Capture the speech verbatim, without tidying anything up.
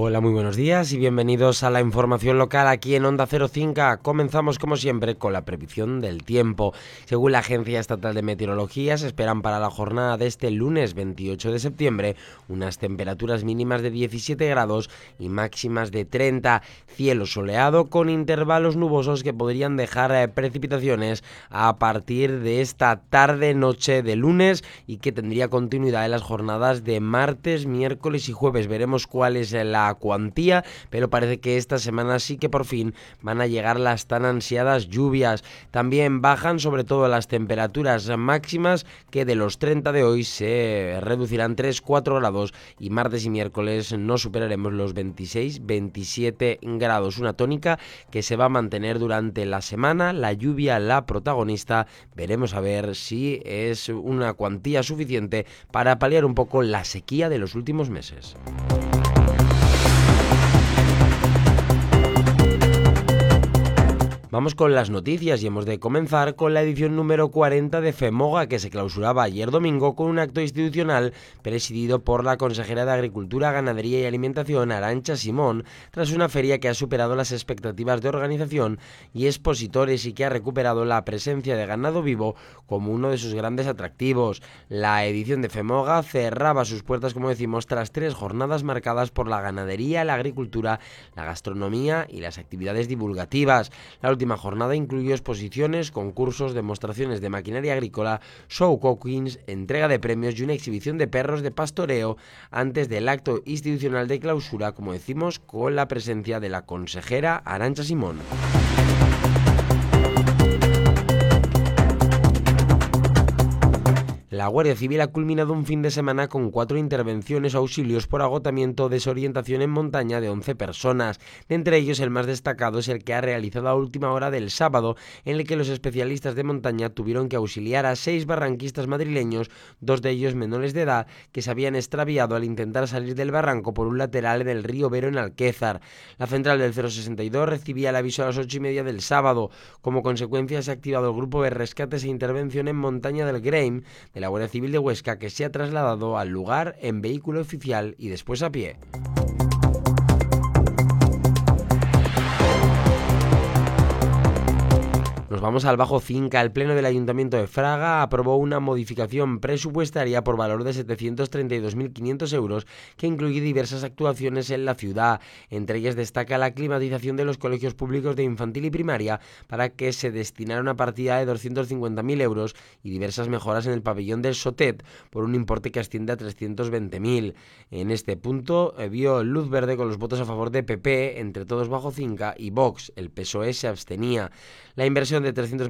Hola, muy buenos días y bienvenidos a la información local aquí en Onda Cero cinco. Comenzamos como siempre con la previsión del tiempo. Según la Agencia Estatal de Meteorología, se esperan para la jornada de este lunes veintiocho de septiembre unas temperaturas mínimas de diecisiete grados y máximas de treinta. Cielo soleado con intervalos nubosos que podrían dejar precipitaciones a partir de esta tarde-noche de lunes y que tendría continuidad en las jornadas de martes, miércoles y jueves. Veremos cuál es la cuantía, pero parece que esta semana sí que por fin van a llegar las tan ansiadas lluvias. También bajan sobre todo las temperaturas máximas, que de los treinta de hoy se reducirán tres a cuatro grados y martes y miércoles no superaremos los veintiséis a veintisiete grados. Una tónica que se va a mantener durante la semana. La lluvia la protagonista. Veremos a ver si es una cuantía suficiente para paliar un poco la sequía de los últimos meses. Vamos con las noticias y hemos de comenzar con la edición número cuarenta de FEMOGA, que se clausuraba ayer domingo con un acto institucional presidido por la consejera de Agricultura, Ganadería y Alimentación, Arantxa Simón, tras una feria que ha superado las expectativas de organización y expositores y que ha recuperado la presencia de ganado vivo como uno de sus grandes atractivos. La edición de FEMOGA cerraba sus puertas, como decimos, tras tres jornadas marcadas por la ganadería, la agricultura, la gastronomía y las actividades divulgativas. La última La última jornada incluyó exposiciones, concursos, demostraciones de maquinaria agrícola, show cookings, entrega de premios y una exhibición de perros de pastoreo antes del acto institucional de clausura, como decimos, con la presencia de la consejera Arantxa Simón. La Guardia Civil ha culminado un fin de semana con cuatro intervenciones o auxilios por agotamiento o desorientación en montaña de once personas. De entre ellos, el más destacado es el que ha realizado a última hora del sábado, en el que los especialistas de montaña tuvieron que auxiliar a seis barranquistas madrileños, dos de ellos menores de edad, que se habían extraviado al intentar salir del barranco por un lateral en el río Vero en Alquézar. La central del cero sesenta y dos recibía el aviso a las ocho y media del sábado. Como consecuencia, se ha activado el grupo de rescates e intervención en montaña del Greim de la Guardia Civil de Huesca, que se ha trasladado al lugar en vehículo oficial y después a pie. Nos vamos al Bajo Cinca. El Pleno del Ayuntamiento de Fraga aprobó una modificación presupuestaria por valor de setecientos treinta y dos mil quinientos euros que incluye diversas actuaciones en la ciudad. Entre ellas destaca la climatización de los colegios públicos de infantil y primaria, para que se destinara una partida de doscientos cincuenta mil euros, y diversas mejoras en el pabellón del Sotet por un importe que asciende a trescientos veinte mil. En este punto eh, vio luz verde con los votos a favor de P P, Entre Todos Bajo Cinca, y Vox. El P S O E se abstenía. La inversión de trescientos